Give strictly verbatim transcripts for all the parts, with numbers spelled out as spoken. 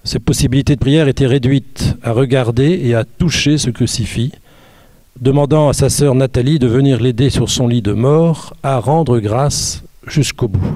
ses possibilités de prière étaient réduites à regarder et à toucher ce crucifix, demandant à sa sœur Nathalie de venir l'aider sur son lit de mort à rendre grâce jusqu'au bout.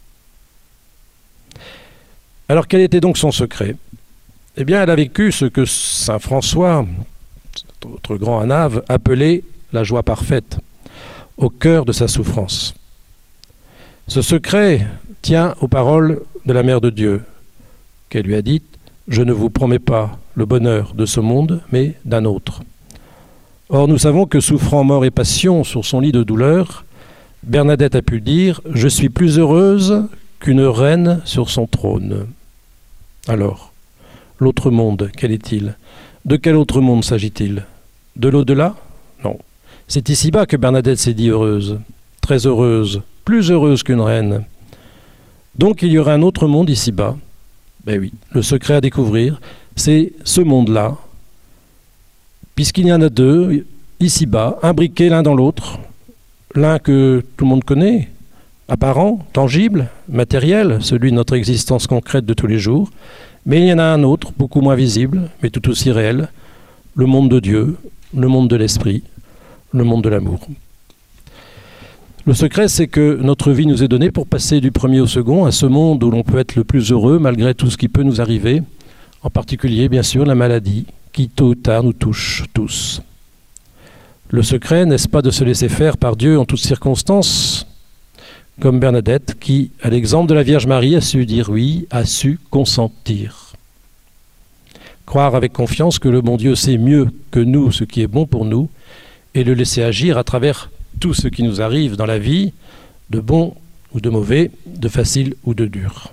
Alors quel était donc son secret ? Eh bien, elle a vécu ce que saint François, notre grand anave, appelait la joie parfaite, au cœur de sa souffrance. Ce secret tient aux paroles de la Mère de Dieu, qu'elle lui a dites « Je ne vous promets pas le bonheur de ce monde, mais d'un autre ». Or, nous savons que, souffrant mort et passion sur son lit de douleur, Bernadette a pu dire « Je suis plus heureuse qu'une reine sur son trône ». Alors, l'autre monde, quel est-il ? De quel autre monde s'agit-il ? De l'au-delà ? Non. C'est ici-bas que Bernadette s'est dit heureuse, très heureuse, plus heureuse qu'une reine. Donc il y aura un autre monde ici-bas. Ben oui, le secret à découvrir, c'est ce monde-là, puisqu'il y en a deux, ici-bas, imbriqués l'un dans l'autre, l'un que tout le monde connaît, apparent, tangible, matériel, celui de notre existence concrète de tous les jours, mais il y en a un autre, beaucoup moins visible, mais tout aussi réel, le monde de Dieu, le monde de l'esprit, le monde de l'amour. Le secret, c'est que notre vie nous est donnée pour passer du premier au second, à ce monde où l'on peut être le plus heureux malgré tout ce qui peut nous arriver, en particulier, bien sûr, la maladie, qui tôt ou tard nous touche tous. Le secret, n'est-ce pas de se laisser faire par Dieu en toutes circonstances, comme Bernadette, qui, à l'exemple de la Vierge Marie, a su dire oui, a su consentir. Croire avec confiance que le bon Dieu sait mieux que nous ce qui est bon pour nous, et le laisser agir à travers tout ce qui nous arrive dans la vie, de bon ou de mauvais, de facile ou de dur.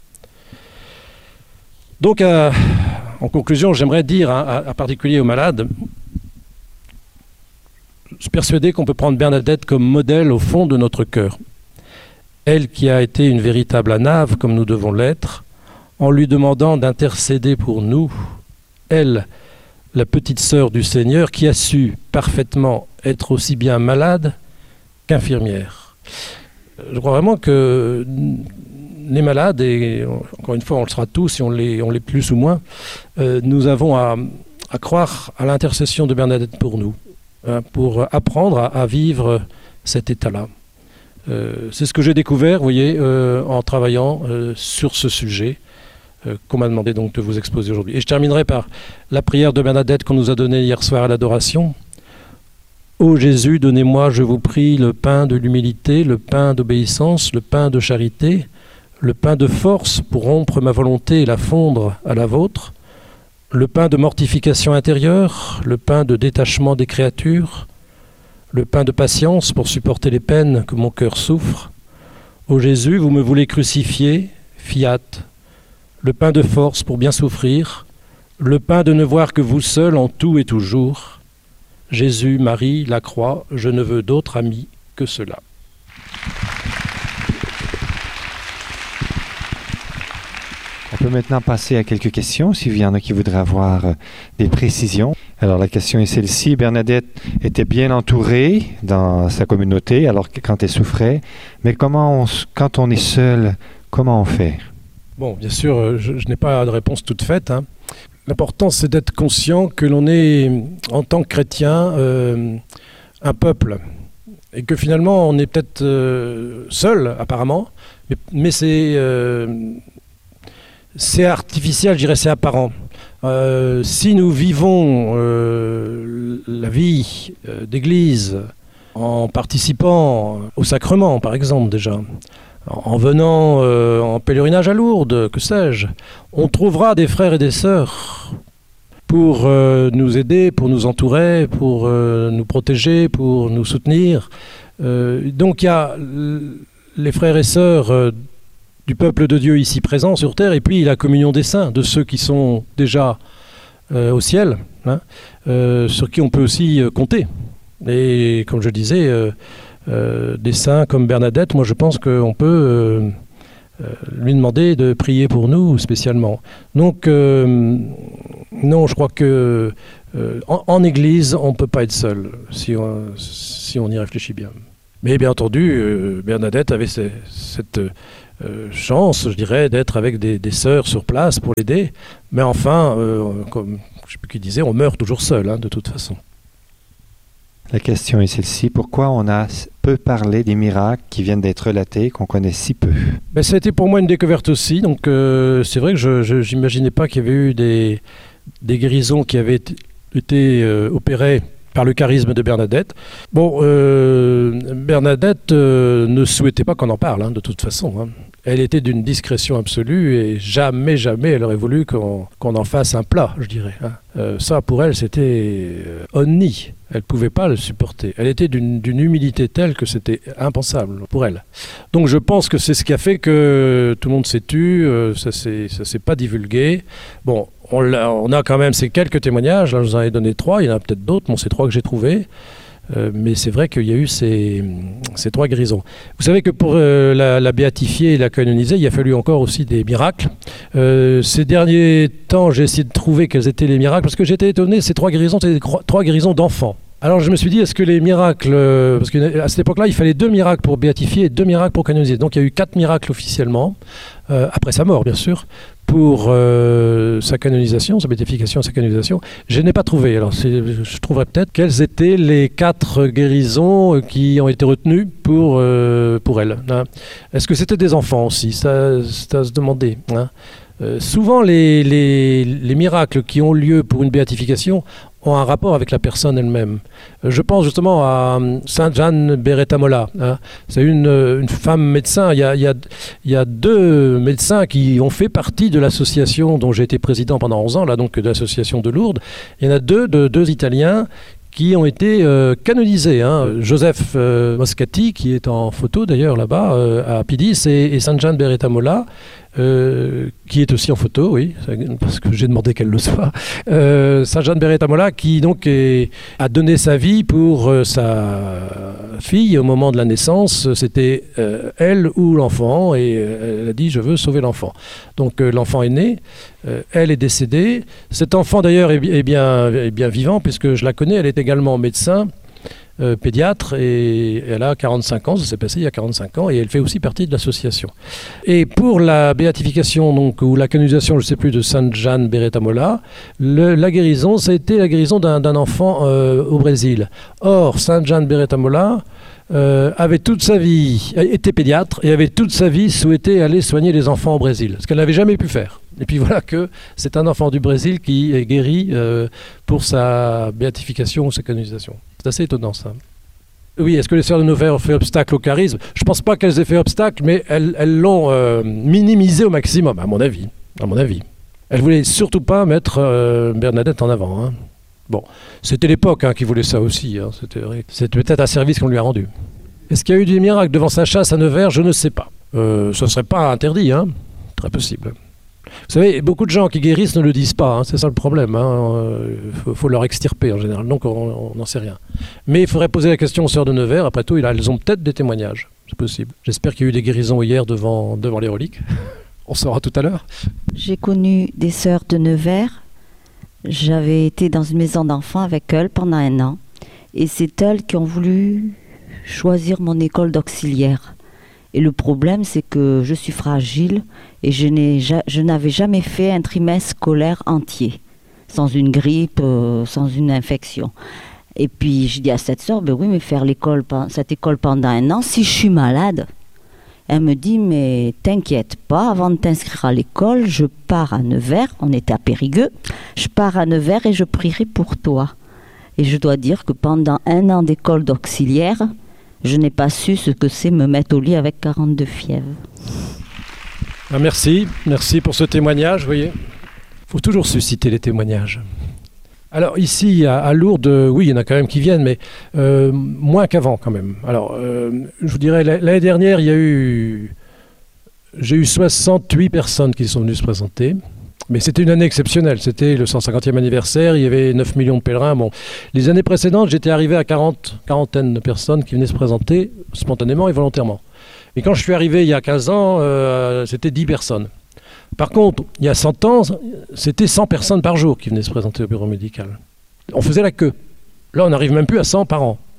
Donc, à, en conclusion, j'aimerais dire, hein, en particulier aux malades, je suis persuadé qu'on peut prendre Bernadette comme modèle au fond de notre cœur. Elle qui a été une véritable anave, comme nous devons l'être, en lui demandant d'intercéder pour nous, elle, la petite sœur du Seigneur, qui a su parfaitement être aussi bien malade qu'infirmière. Je crois vraiment que les malades, et encore une fois on le sera tous, si on l'est, on l'est plus ou moins, euh, nous avons à, à croire à l'intercession de Bernadette pour nous, hein, pour apprendre à, à vivre cet état-là. Euh, c'est ce que j'ai découvert, vous voyez, euh, en travaillant euh, sur ce sujet euh, qu'on m'a demandé donc de vous exposer aujourd'hui. Et je terminerai par la prière de Bernadette qu'on nous a donnée hier soir à l'adoration. Ô Jésus, donnez-moi, je vous prie, le pain de l'humilité, le pain d'obéissance, le pain de charité, le pain de force pour rompre ma volonté et la fondre à la vôtre, le pain de mortification intérieure, le pain de détachement des créatures, le pain de patience pour supporter les peines que mon cœur souffre. Ô Jésus, vous me voulez crucifier, fiat, le pain de force pour bien souffrir, le pain de ne voir que vous seul en tout et toujours. Jésus, Marie, la croix, je ne veux d'autre ami que cela. On peut maintenant passer à quelques questions, s'il y en a qui voudraient avoir des précisions. Alors la question est celle-ci. Bernadette était bien entourée dans sa communauté alors quand elle souffrait, mais comment on, quand on est seul, comment on fait? Bon, bien sûr, je, je n'ai pas de réponse toute faite, hein. L'important, c'est d'être conscient que l'on est, en tant que chrétien, euh, un peuple. Et que finalement, on est peut-être euh, seul, apparemment, mais, mais c'est, euh, c'est artificiel, je dirais, c'est apparent. Euh, si nous vivons euh, la vie euh, d'église en participant au sacrement, par exemple, déjà, en venant euh, en pèlerinage à Lourdes, que sais-je, on trouvera des frères et des sœurs pour euh, nous aider, pour nous entourer, pour euh, nous protéger, pour nous soutenir. Euh, donc il y a les frères et sœurs euh, du peuple de Dieu ici présents sur terre, et puis la communion des saints, de ceux qui sont déjà euh, au ciel, hein, euh, sur qui on peut aussi euh, compter. Et comme je disais, euh, Euh, des saints comme Bernadette, moi je pense qu'on peut euh, euh, lui demander de prier pour nous spécialement. Donc euh, non, je crois que euh, en, en Église, on ne peut pas être seul si on, si on y réfléchit bien. Mais bien entendu, euh, Bernadette avait ces, cette euh, chance, je dirais, d'être avec des, des sœurs sur place pour l'aider. Mais enfin, euh, comme je ne sais plus qui disait, on meurt toujours seul, hein, de toute façon. La question est celle-ci. Pourquoi on a peu parlé des miracles qui viennent d'être relatés, qu'on connaît si peu? Ben, ça a été pour moi une découverte aussi. Donc, euh, c'est vrai que je n'imaginais pas qu'il y avait eu des, des guérisons qui avaient été euh, opérées par le charisme de Bernadette. Bon, euh, Bernadette euh, ne souhaitait pas qu'on en parle, hein, de toute façon. Hein. Elle était d'une discrétion absolue et jamais, jamais elle aurait voulu qu'on qu'on en fasse un plat, je dirais. Hein. Euh, ça, pour elle, c'était euh, onni. Elle ne pouvait pas le supporter. Elle était d'une d'une humilité telle que c'était impensable pour elle. Donc je pense que c'est ce qui a fait que tout le monde s'est tu, euh, ça ne s'est pas divulgué. Bon, on a, on a quand même ces quelques témoignages, là je vous en ai donné trois, il y en a peut-être d'autres, bon, c'est trois que j'ai trouvés. Euh, mais c'est vrai qu'il y a eu ces, ces trois guérisons. Vous savez que pour euh, la, la béatifier et la canoniser, il a fallu encore aussi des miracles. Euh, ces derniers temps, j'ai essayé de trouver quels étaient les miracles, parce que j'étais étonné, ces trois guérisons, c'était trois guérisons d'enfants. Alors je me suis dit, est-ce que les miracles, euh, parce qu'à cette époque-là, il fallait deux miracles pour béatifier et deux miracles pour canoniser. Donc il y a eu quatre miracles officiellement, euh, après sa mort bien sûr, pour euh, sa canonisation, sa béatification, sa canonisation. Je n'ai pas trouvé. Alors je trouverai peut-être quelles étaient les quatre guérisons qui ont été retenues pour, euh, pour elle. Hein. Est-ce que c'était des enfants aussi? Ça, c'est à se demander. Hein. Euh, souvent les, les, les miracles qui ont lieu pour une béatification ont un rapport avec la personne elle-même. Euh, je pense justement à euh, Sainte Jeanne Beretta Molla. Hein. C'est une, une femme médecin. Il y, a, il, y a, il y a deux médecins qui ont fait partie de l'association dont j'ai été président pendant onze ans, là, donc de l'association de Lourdes. Il y en a deux, de, deux Italiens qui ont été euh, canonisés. Hein. Joseph euh, Moscati, qui est en photo d'ailleurs là-bas, euh, à Pidis, et, et Sainte Jeanne Beretta Molla, Euh, qui est aussi en photo, oui, parce que j'ai demandé qu'elle le soit. Euh, Sainte Jeanne Beretta Molla, qui donc est, a donné sa vie pour euh, sa fille au moment de la naissance. C'était euh, elle ou l'enfant, et euh, elle a dit « je veux sauver l'enfant ». Donc euh, l'enfant est né, euh, elle est décédée. Cet enfant d'ailleurs est, est, bien, est bien vivant, puisque je la connais, elle est également médecin. Euh, pédiatre, et elle a quarante-cinq ans, ça s'est passé il y a quarante-cinq ans, et elle fait aussi partie de l'association. Et pour la béatification, donc, ou la canonisation, je ne sais plus, de Sainte Jeanne Beretta Molla, le, la guérison, ça a été la guérison d'un enfant euh, au Brésil. Or, Sainte Jeanne Beretta Molla euh, avait toute sa vie, était pédiatre, et avait toute sa vie souhaité aller soigner les enfants au Brésil, ce qu'elle n'avait jamais pu faire. Et puis voilà que c'est un enfant du Brésil qui est guéri euh, pour sa béatification ou sa canonisation. C'est assez étonnant ça. Oui, est-ce que les sœurs de Nevers ont fait obstacle au charisme? Je ne pense pas qu'elles aient fait obstacle, mais elles l'ont euh, minimisé au maximum, à mon avis. À mon avis. Elles ne voulaient surtout pas mettre euh, Bernadette en avant. Hein. Bon, c'était l'époque hein, qui voulait ça aussi. Hein. C'était peut-être un service qu'on lui a rendu. Est-ce qu'il y a eu des miracles devant sa chasse à Nevers? Je ne sais pas. Euh, ce ne serait pas interdit, hein. Très possible. Vous savez, beaucoup de gens qui guérissent ne le disent pas, hein, c'est ça le problème. Il hein, faut, faut leur extirper en général, donc on n'en sait rien. Mais il faudrait poser la question aux sœurs de Nevers, après tout, elles ont peut-être des témoignages, c'est possible. J'espère qu'il y a eu des guérisons hier devant, devant les reliques, on saura tout à l'heure. J'ai connu des sœurs de Nevers, j'avais été dans une maison d'enfants avec elles pendant un an, et c'est elles qui ont voulu choisir mon école d'auxiliaire. Et le problème, c'est que je suis fragile et je n'avais jamais fait un trimestre scolaire entier, sans une grippe, euh, sans une infection. Et puis, je dis à cette sœur, ben oui, mais faire l'école, cette école pendant un an, si je suis malade, elle me dit, mais t'inquiète pas, avant de t'inscrire à l'école, je pars à Nevers, on était à Périgueux, je pars à Nevers et je prierai pour toi. Et je dois dire que pendant un an d'école d'auxiliaire, je n'ai pas su ce que c'est me mettre au lit avec quarante-deux fièvres. Ah, merci, merci pour ce témoignage, vous voyez. Il faut toujours susciter les témoignages. Alors ici, à, à Lourdes, oui, il y en a quand même qui viennent, mais euh, moins qu'avant quand même. Alors, euh, je vous dirais, l'année dernière, il y a eu... J'ai eu soixante-huit personnes qui sont venues se présenter. Mais c'était une année exceptionnelle, c'était le cent cinquantième anniversaire, il y avait neuf millions de pèlerins. Bon. Les années précédentes, j'étais arrivé à quarante, quarantaine de personnes qui venaient se présenter spontanément et volontairement. Et quand je suis arrivé il y a quinze ans, euh, c'était dix personnes. Par contre, il y a cent ans, c'était cent personnes par jour qui venaient se présenter au bureau médical. On faisait la queue. Là, on n'arrive même plus à cent par an.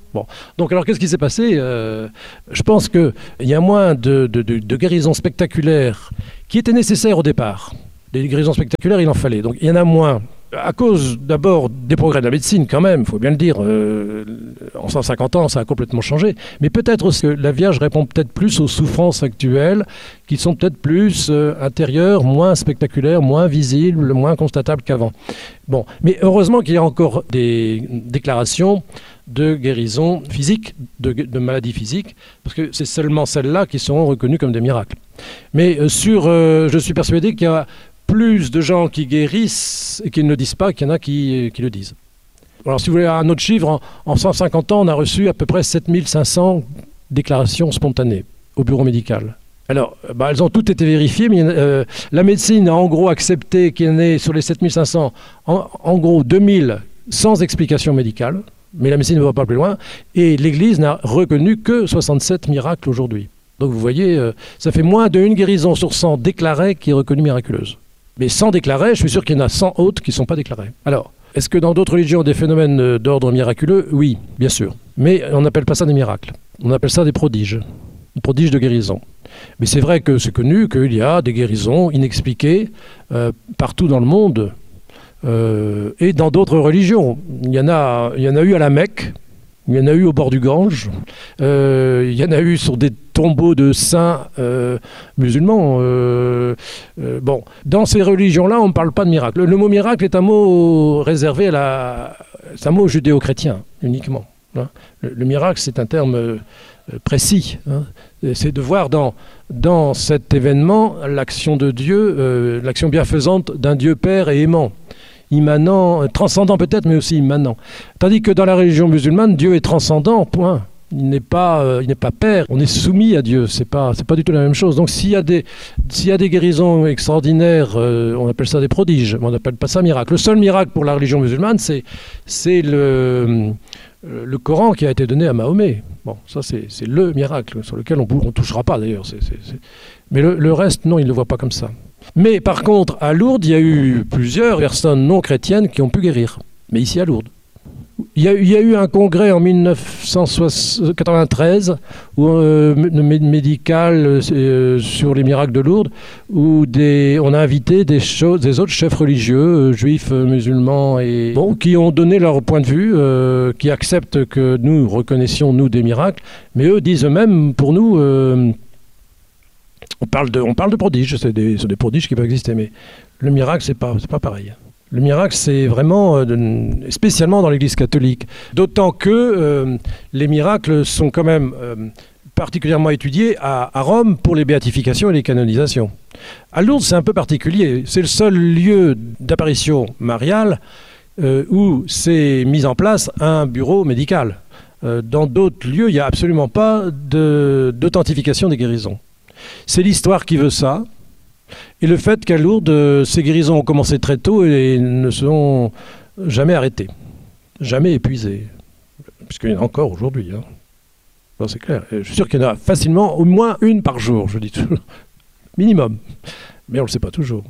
Bon. Donc alors qu'est-ce qui s'est passé euh, Je pense qu'il y a moins de, de, de, de guérisons spectaculaires qui étaient nécessaires au départ. Des guérisons spectaculaires, il en fallait. Donc il y en a moins. À cause d'abord des progrès de la médecine quand même, il faut bien le dire, euh, en cent cinquante ans ça a complètement changé, mais peut-être aussi que la Vierge répond peut-être plus aux souffrances actuelles qui sont peut-être plus euh, intérieures, moins spectaculaires, moins visibles, moins constatables qu'avant. Bon, mais heureusement qu'il y a encore des déclarations de guérison physique, de, de maladies physiques, parce que c'est seulement celles-là qui seront reconnues comme des miracles. Mais euh, sur, euh, je suis persuadé qu'il y a plus de gens qui guérissent et qui ne le disent pas qu'il y en a qui, qui le disent. Alors si vous voulez un autre chiffre, en, en cent cinquante ans, on a reçu à peu près sept mille cinq cents déclarations spontanées au bureau médical. Alors, bah, elles ont toutes été vérifiées, mais euh, la médecine a en gros accepté qu'il y en ait sur les sept mille cinq cents, en, en gros deux mille sans explication médicale, mais la médecine ne va pas plus loin, et l'Église n'a reconnu que soixante-sept miracles aujourd'hui. Donc vous voyez, euh, ça fait moins d'une guérison sur cent déclarée qui est reconnue miraculeuse. Mais sans déclarer, je suis sûr qu'il y en a cent autres qui ne sont pas déclarés. Alors, est-ce que dans d'autres religions, des phénomènes d'ordre miraculeux ? Oui, bien sûr. Mais on n'appelle pas ça des miracles. On appelle ça des prodiges. Des prodiges de guérison. Mais c'est vrai que c'est connu qu'il y a des guérisons inexpliquées euh, partout dans le monde euh, et dans d'autres religions. Il y en a, il y en a eu à la Mecque. Il y en a eu au bord du Gange, euh, il y en a eu sur des tombeaux de saints euh, musulmans. Euh, euh, bon, dans ces religions-là, on ne parle pas de miracle. Le, le mot miracle est un mot réservé à la... C'est un mot judéo-chrétien, uniquement. Hein. Le, le miracle, c'est un terme euh, précis. Hein. C'est de voir dans, dans cet événement l'action de Dieu, euh, l'action bienfaisante d'un Dieu Père et aimant. Immanent, transcendant peut-être, mais aussi immanent. Tandis que dans la religion musulmane, Dieu est transcendant, point. Il n'est pas, euh, il n'est pas père. On est soumis à Dieu. C'est pas, c'est pas du tout la même chose. Donc s'il y a des, s'il y a des guérisons extraordinaires, euh, on appelle ça des prodiges. On n'appelle pas ça miracle. Le seul miracle pour la religion musulmane, c'est, c'est le, le Coran qui a été donné à Mahomet. Bon, ça c'est, c'est le miracle sur lequel on ne touchera pas d'ailleurs. C'est, c'est, c'est... Mais le, le reste, non, il ne le voit pas comme ça. Mais par contre, à Lourdes, il y a eu plusieurs personnes non chrétiennes qui ont pu guérir. Mais ici à Lourdes. Il y a, il y a eu un congrès en mille neuf cent quatre-vingt-treize où, euh, médical euh, sur les miracles de Lourdes, où des, on a invité des, choses, des autres chefs religieux, euh, juifs, euh, musulmans, et, bon, qui ont donné leur point de vue, euh, qui acceptent que nous reconnaissions, nous, des miracles, mais eux disent eux-mêmes, pour nous... Euh, On parle, de, on parle de prodiges, c'est des, c'est des prodiges qui peuvent exister, mais le miracle, c'est pas, c'est pas pareil. Le miracle, c'est vraiment, euh, de, spécialement dans l'Église catholique. D'autant que euh, les miracles sont quand même euh, particulièrement étudiés à, à Rome pour les béatifications et les canonisations. À Lourdes, c'est un peu particulier. C'est le seul lieu d'apparition mariale euh, où c'est mis en place un bureau médical. Euh, dans d'autres lieux, il n'y a absolument pas de, d'authentification des guérisons. C'est l'histoire qui veut ça. Et le fait qu'à Lourdes, ces guérisons ont commencé très tôt et ne sont jamais arrêtées, jamais épuisées. Puisqu'il y en a encore aujourd'hui. Hein. Bon, c'est clair. Et je suis sûr qu'il y en a facilement au moins une par jour, je dis toujours. Minimum. Mais on ne le sait pas toujours.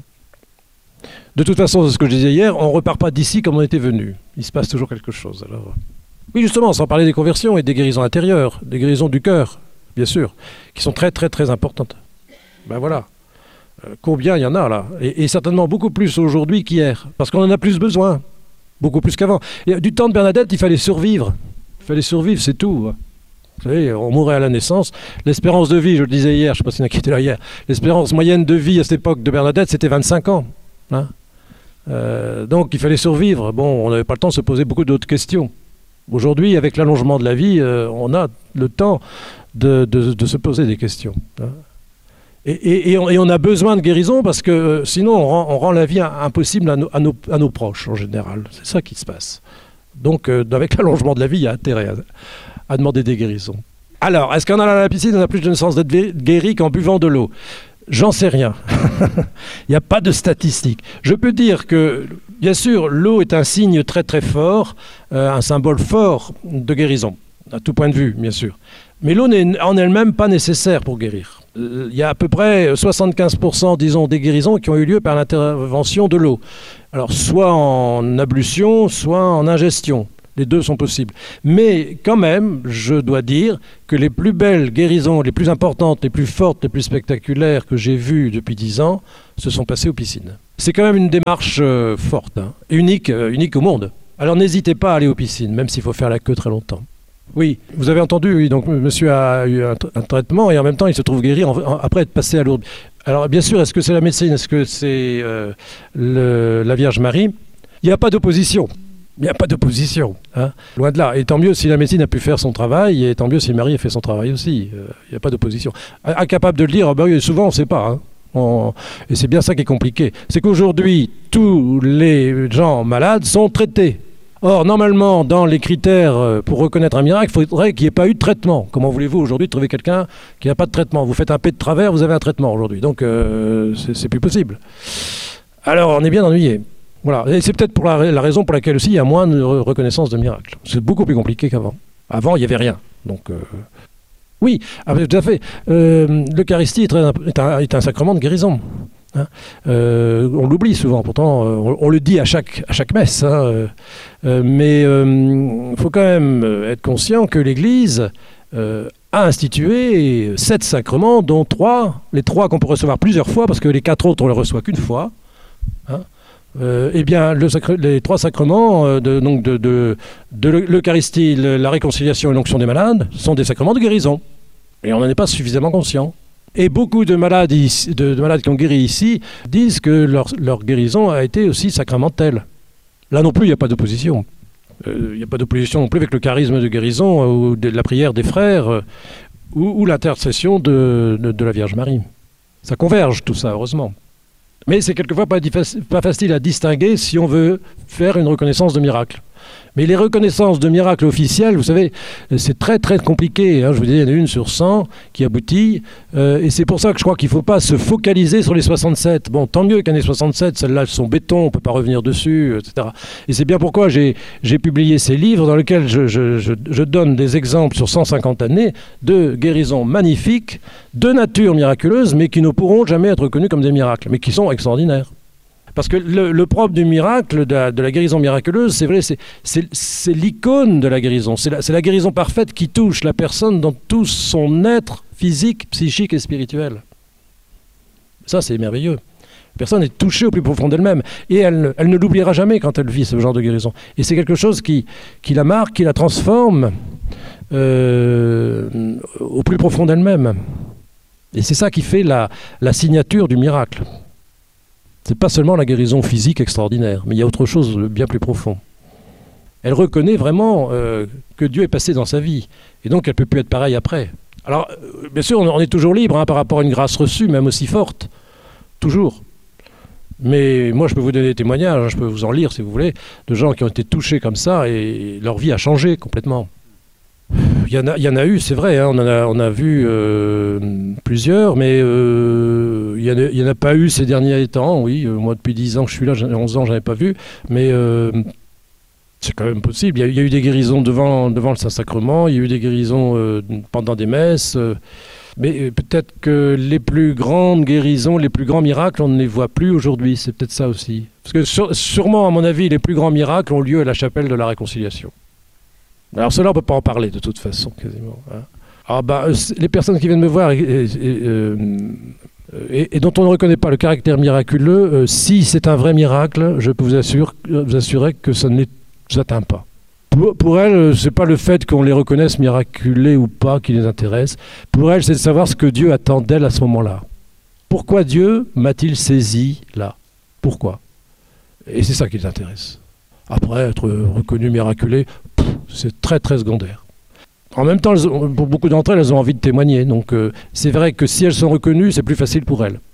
De toute façon, c'est ce que je disais hier, on ne repart pas d'ici comme on était venu. Il se passe toujours quelque chose. Alors... Oui, justement, sans parler des conversions et des guérisons intérieures, des guérisons du cœur. Bien sûr, qui sont très très très importantes. Ben voilà. Euh, combien il y en a là et, et certainement beaucoup plus aujourd'hui qu'hier, parce qu'on en a plus besoin, beaucoup plus qu'avant. Et, du temps de Bernadette, il fallait survivre. Il fallait survivre, c'est tout. Vous savez, on mourait à la naissance. L'espérance de vie, je le disais hier, je ne sais pas s'il y en a qui étaient là hier, l'espérance moyenne de vie à cette époque de Bernadette, c'était vingt-cinq ans. Hein euh, donc il fallait survivre. Bon, on n'avait pas le temps de se poser beaucoup d'autres questions. Aujourd'hui, avec l'allongement de la vie, euh, on a le temps de, de, de se poser des questions. Hein. Et, et, et, on, et on a besoin de guérison parce que euh, sinon on rend, on rend la vie impossible à, no, à, nos, à nos proches en général. C'est ça qui se passe. Donc euh, avec l'allongement de la vie, il y a intérêt à, à demander des guérisons. Alors, est-ce qu'en allant à la piscine, on a plus de chances d'être guéri qu'en buvant de l'eau ? J'en sais rien. Il n'y a pas de statistiques. Je peux dire que, bien sûr, l'eau est un signe très très fort, euh, un symbole fort de guérison, à tout point de vue, bien sûr. Mais l'eau n'est en elle-même pas nécessaire pour guérir. Il y a à peu près soixante-quinze pour cent, disons, des guérisons qui ont eu lieu par l'intervention de l'eau. Alors, soit en ablution, soit en ingestion. Les deux sont possibles. Mais quand même, je dois dire que les plus belles guérisons, les plus importantes, les plus fortes, les plus spectaculaires que j'ai vues depuis dix ans, se sont passées aux piscines. C'est quand même une démarche euh, forte, hein, unique, euh, unique au monde. Alors n'hésitez pas à aller aux piscines, même s'il faut faire la queue très longtemps. Oui, vous avez entendu, oui, donc monsieur a eu un, un traitement et en même temps il se trouve guéri en, en, après être passé à Lourdes. Alors bien sûr, est-ce que c'est la médecine, est-ce que c'est euh, le, la Vierge Marie? Il n'y a pas d'opposition. Il n'y a pas d'opposition. Hein. Loin de là. Et tant mieux si la médecine a pu faire son travail, et tant mieux si Marie a fait son travail aussi. Euh, il n'y a pas d'opposition. Incapable de le dire, bah oui, souvent on ne sait pas. Hein. On... Et c'est bien ça qui est compliqué. C'est qu'aujourd'hui, tous les gens malades sont traités. Or, normalement, dans les critères pour reconnaître un miracle, il faudrait qu'il n'y ait pas eu de traitement. Comment voulez-vous aujourd'hui trouver quelqu'un qui n'a pas de traitement? Vous faites un P de travers, vous avez un traitement aujourd'hui. Donc, euh, c'est, c'est plus possible. Alors, on est bien ennuyé. Voilà. Et c'est peut-être pour la, la raison pour laquelle aussi il y a moins de reconnaissance de miracles. C'est beaucoup plus compliqué qu'avant. Avant, il n'y avait rien. Donc, euh... oui, tout à fait. Euh, L'Eucharistie est, très, est, un, est un sacrement de guérison. Hein. Euh, on l'oublie souvent, pourtant on, on le dit à chaque, à chaque messe. Hein. Euh, mais il euh, faut quand même être conscient que l'Église euh, a institué sept sacrements, dont trois, les trois qu'on peut recevoir plusieurs fois, parce que les quatre autres on ne les reçoit qu'une fois. Hein. Euh, eh bien, le sacre, les trois sacrements, euh, de, donc de, de, de l'Eucharistie, le, la réconciliation et l'onction des malades, sont des sacrements de guérison. Et on n'en est pas suffisamment conscient. Et beaucoup de malades, ici, de, de malades qui ont guéri ici disent que leur, leur guérison a été aussi sacramentelle. Là non plus, il n'y a pas d'opposition. Il n'y euh, a pas d'opposition non plus avec le charisme de guérison euh, ou de la prière des frères euh, ou, ou l'intercession de, de, de la Vierge Marie. Ça converge tout ça, heureusement. Mais c'est quelquefois pas, pas facile à distinguer si on veut faire une reconnaissance de miracle. Mais les reconnaissances de miracles officiels, vous savez, c'est très très compliqué. Hein. Je vous dis, il y en a une sur cent qui aboutit. Euh, et c'est pour ça que je crois qu'il ne faut pas se focaliser sur les soixante-sept. Bon, tant mieux qu'un les soixante-sept, celles-là sont béton, on ne peut pas revenir dessus, et cetera. Et c'est bien pourquoi j'ai, j'ai publié ces livres dans lesquels je, je, je, je donne des exemples sur cent cinquante années de guérisons magnifiques, de nature miraculeuse, mais qui ne pourront jamais être reconnues comme des miracles, mais qui sont extraordinaires. Parce que le, le propre du miracle, de la, de la guérison miraculeuse, c'est vrai, c'est, c'est, c'est l'icône de la guérison. C'est la, c'est la guérison parfaite qui touche la personne dans tout son être physique, psychique et spirituel. Ça, c'est merveilleux. La personne est touchée au plus profond d'elle-même. Et elle, elle ne l'oubliera jamais quand elle vit ce genre de guérison. Et c'est quelque chose qui, qui la marque, qui la transforme euh, au plus profond d'elle-même. Et c'est ça qui fait la, la signature du miracle. C'est pas seulement la guérison physique extraordinaire, mais il y a autre chose de bien plus profond. Elle reconnaît vraiment euh, que Dieu est passé dans sa vie, et donc elle ne peut plus être pareille après. Alors, euh, bien sûr, on, on est toujours libre hein, par rapport à une grâce reçue, même aussi forte, toujours. Mais moi, je peux vous donner des témoignages, hein, je peux vous en lire si vous voulez, de gens qui ont été touchés comme ça, et leur vie a changé complètement. Il y en a, il y en a eu, c'est vrai, hein, on, en a, on a vu euh, plusieurs, mais euh, il n'y en, en a pas eu ces derniers temps, oui. Euh, moi, depuis dix ans que je suis là, onze ans, je n'en ai pas vu, mais euh, c'est quand même possible. Il y, a, il y a eu des guérisons devant, devant le Saint-Sacrement, il y a eu des guérisons euh, pendant des messes, euh, mais peut-être que les plus grandes guérisons, les plus grands miracles, on ne les voit plus aujourd'hui, c'est peut-être ça aussi. Parce que sur, sûrement, à mon avis, les plus grands miracles ont lieu à la chapelle de la Réconciliation. Alors cela, on ne peut pas en parler de toute façon, quasiment. Hein. Ah bah, les personnes qui viennent me voir et, et, et, et, et dont on ne reconnaît pas le caractère miraculeux, euh, si c'est un vrai miracle, je peux vous, assure, vous assurer que ça ne les atteint pas. Pour, pour elles, ce n'est pas le fait qu'on les reconnaisse miraculés ou pas qui les intéresse. Pour elles, c'est de savoir ce que Dieu attend d'elles à ce moment-là. Pourquoi Dieu m'a-t-il saisi là? Pourquoi? Et c'est ça qui les intéresse. Après, être reconnu miraculé, pff, c'est très très secondaire. En même temps, elles ont, pour beaucoup d'entre elles, elles ont envie de témoigner. Donc euh, c'est vrai que si elles sont reconnues, c'est plus facile pour elles.